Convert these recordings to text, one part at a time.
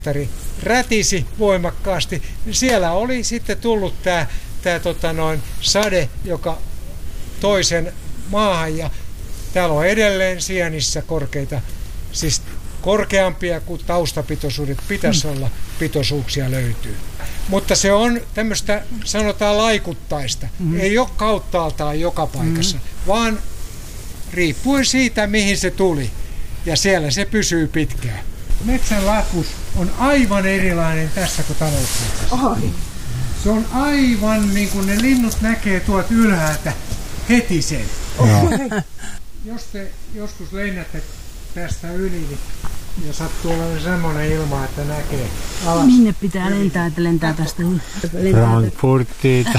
rätisi voimakkaasti. Siellä oli sitten tullut tämä sade, joka toi sen maahan, ja täällä on edelleen sienissä korkeita, siis korkeampia kuin taustapitoisuudet pitäisi olla, pitoisuuksia löytyy. Mutta se on tämmöistä, sanotaan laikuttaista. Ei ole kauttaaltaan joka paikassa, vaan riippuen siitä, mihin se tuli. Ja siellä se pysyy pitkään. Metsän lakus on aivan erilainen tässä kuin talousmetsässä. Se on aivan niin kuin ne linnut näkee tuolta ylhäältä heti sen. Jos te joskus lennätte tästä yli ja sattuu olemaan semmoinen ilma, että näkee alas. Minne pitää lentää, että lentää tästä? Frankfurttiin.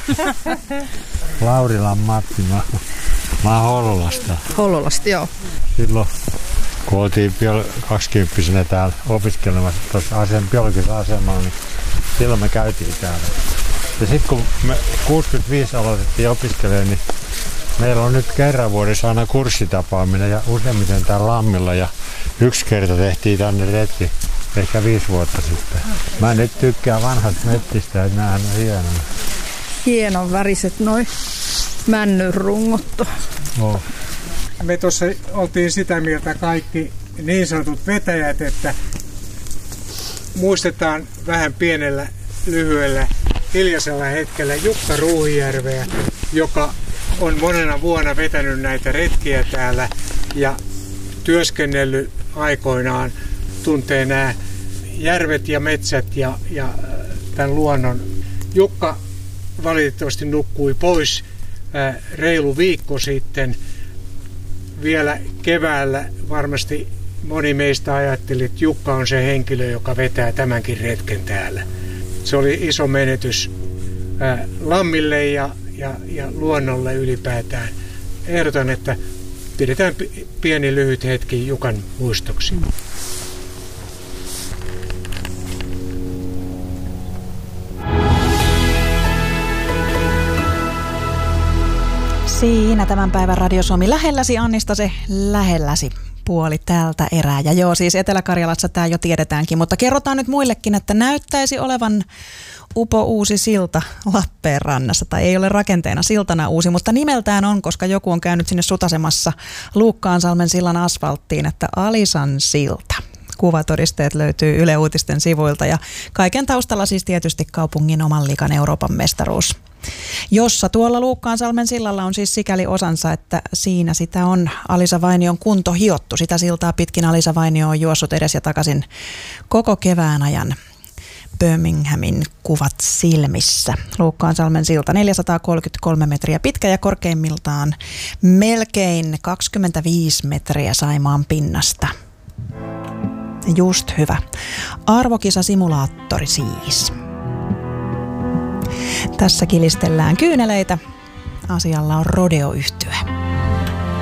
Laurilan Matti, mä oon Hollolasta. Hollolasta, joo. Silloin kun oltiin 20-vuotiaana täällä opiskelemassa tuossa biologisella asemalla, niin silloin me käytiin täällä. Ja sitten kun me 65 aloitettiin opiskelemaan, niin meillä on nyt kerran vuodessa aina kurssitapaaminen ja useimmiten täällä Lammilla. Ja yksi kerta tehtiin tänne retki, ehkä 5 vuotta sitten. Mä nyt tykkään vanhasta metsistä, että näähän on hienoja. Hienon väriset noi männynrungot. Oh. Me tuossa oltiin sitä mieltä kaikki niin sanotut vetäjät, että muistetaan vähän pienellä, lyhyellä, hiljaisella hetkellä Jukka Ruuhijärveä, joka on monena vuonna vetänyt näitä retkiä täällä ja työskennellyt aikoinaan, tuntee nämä järvet ja metsät ja tämän luonnon. Jukka valitettavasti nukkui pois reilu viikko sitten. Vielä keväällä varmasti moni meistä ajatteli, että Jukka on se henkilö, joka vetää tämänkin retken täällä. Se oli iso menetys Lammille ja luonnolle ylipäätään. Ehdotan, että pidetään pieni lyhyt hetki Jukan muistoksi. Siinä tämän päivän Radio Suomi lähelläsi, Annista se lähelläsi puoli tältä erää. Ja joo, siis Etelä-Karjalassa tämä jo tiedetäänkin, mutta kerrotaan nyt muillekin, että näyttäisi olevan uusi silta Lappeenrannassa, tai ei ole rakenteena siltana uusi, mutta nimeltään on, koska joku on käynyt sinne sutasemassa Luukkaansalmen sillan asfalttiin, että Alisan silta. Kuvatodisteet löytyy Yle Uutisten sivuilta ja kaiken taustalla siis tietysti kaupungin oman liigan Euroopan mestaruus, jossa tuolla Luukkaansalmen sillalla on siis sikäli osansa, että siinä sitä on Alisa Vainion kunto hiottu. Sitä siltaa pitkin Alisa Vainio on juossut edes ja takaisin koko kevään ajan. Birminghamin kuvat silmissä. Luukkaansalmen silta 433 metriä pitkä ja korkeimmiltaan melkein 25 metriä Saimaan pinnasta. Just hyvä. Arvokisasimulaattori siis. Tässä kilistellään kyyneleitä. Asialla on rodeo-yhtye.